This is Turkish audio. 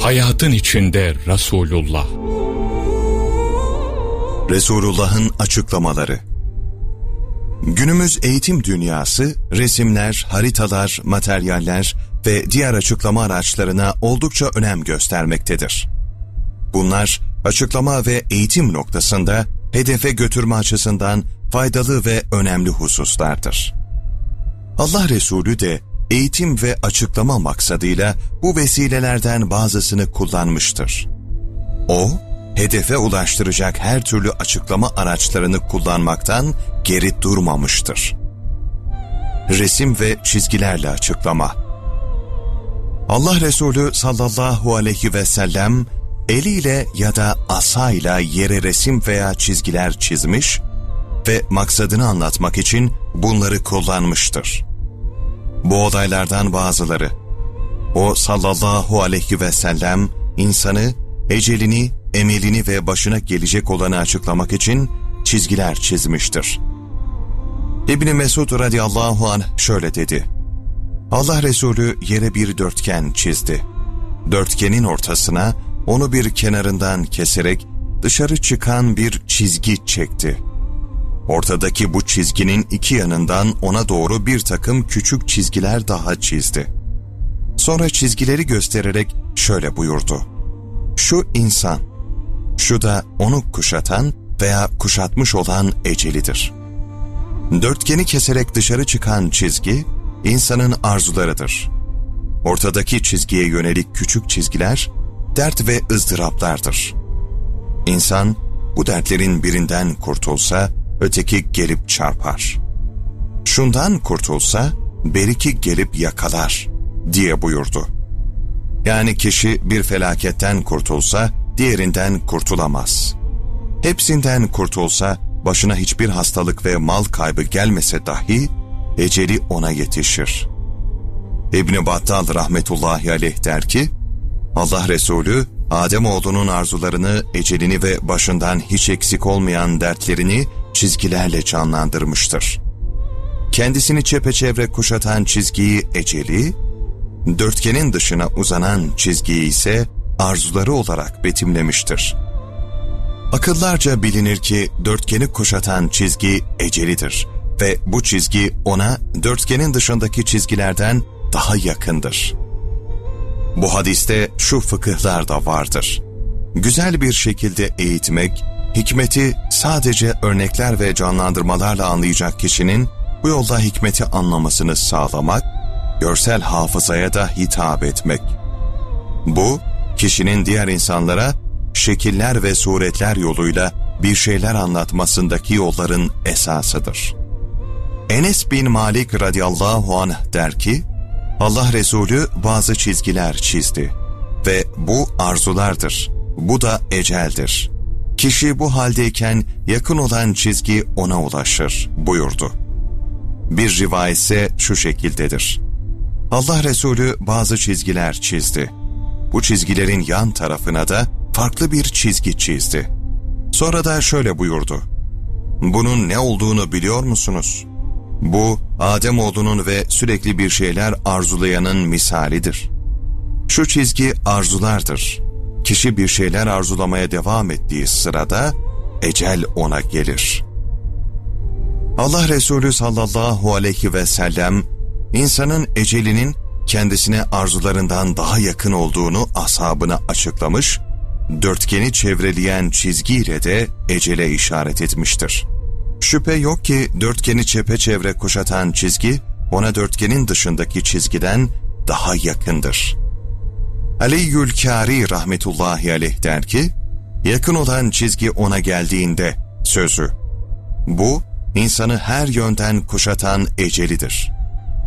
Hayatın içinde Resulullah. Resulullah'ın açıklamaları. Günümüz eğitim dünyası, resimler, haritalar, materyaller ve diğer açıklama araçlarına oldukça önem göstermektedir. Bunlar, açıklama ve eğitim noktasında hedefe götürme açısından faydalı ve önemli hususlardır. Allah Resulü de eğitim ve açıklama maksadıyla bu vesilelerden bazısını kullanmıştır. O, hedefe ulaştıracak her türlü açıklama araçlarını kullanmaktan geri durmamıştır. Resim ve çizgilerle açıklama. Allah Resulü sallallahu aleyhi ve sellem eliyle ya da asayla yere resim veya çizgiler çizmiş ve maksadını anlatmak için bunları kullanmıştır. Bu olaylardan bazıları, o sallallahu aleyhi ve sellem insanı, ecelini, emelini ve başına gelecek olanı açıklamak için çizgiler çizmiştir. İbn Mesud radıyallahu anh şöyle dedi: Allah Resulü yere bir dörtgen çizdi. Dörtgenin ortasına onu bir kenarından keserek dışarı çıkan bir çizgi çekti. Ortadaki bu çizginin iki yanından ona doğru bir takım küçük çizgiler daha çizdi. Sonra çizgileri göstererek şöyle buyurdu: Şu insan, şu da onu kuşatan veya kuşatmış olan ecelidir. Dörtgeni keserek dışarı çıkan çizgi, insanın arzularıdır. Ortadaki çizgiye yönelik küçük çizgiler, dert ve ızdıraplardır. İnsan, bu dertlerin birinden kurtulsa, öteki gelip çarpar. Şundan kurtulsa, beriki gelip yakalar, diye buyurdu. Yani kişi bir felaketten kurtulsa, diğerinden kurtulamaz. Hepsinden kurtulsa, başına hiçbir hastalık ve mal kaybı gelmese dahi, eceli ona yetişir. İbn-i Battal rahmetullahi aleyh der ki, Allah Resulü, Ademoğlunun arzularını, ecelini ve başından hiç eksik olmayan dertlerini çizgilerle canlandırmıştır. Kendisini çepeçevre kuşatan çizgiyi eceli, dörtgenin dışına uzanan çizgiyi ise arzuları olarak betimlemiştir. Akıllarca bilinir ki dörtgeni kuşatan çizgi ecelidir ve bu çizgi ona dörtgenin dışındaki çizgilerden daha yakındır. Bu hadiste şu fıkıhlar da vardır. Güzel bir şekilde eğitmek, hikmeti sadece örnekler ve canlandırmalarla anlayacak kişinin bu yolda hikmeti anlamasını sağlamak, görsel hafızaya da hitap etmek. Bu, kişinin diğer insanlara şekiller ve suretler yoluyla bir şeyler anlatmasındaki yolların esasıdır. Enes bin Malik radıyallahu anh der ki, Allah Resulü bazı çizgiler çizdi ve bu arzulardır, bu da eceldir. Kişi bu haldeyken yakın olan çizgi ona ulaşır buyurdu. Bir rivayet ise şu şekildedir: Allah Resulü bazı çizgiler çizdi. Bu çizgilerin yan tarafına da farklı bir çizgi çizdi. Sonra da şöyle buyurdu: Bunun ne olduğunu biliyor musunuz? Bu, Ademoğlunun ve sürekli bir şeyler arzulayanın misalidir. Şu çizgi arzulardır. Kişi bir şeyler arzulamaya devam ettiği sırada ecel ona gelir. Allah Resulü sallallahu aleyhi ve sellem, insanın ecelinin kendisine arzularından daha yakın olduğunu ashabına açıklamış, dörtgeni çevreleyen çizgiyle de ecele işaret etmiştir. Şüphe yok ki dörtgeni çepeçevre kuşatan çizgi, ona dörtgenin dışındaki çizgiden daha yakındır. Aliyyül-Kâri rahmetullahi aleyh der ki, yakın olan çizgi ona geldiğinde, sözü, bu, insanı her yönden kuşatan ecelidir.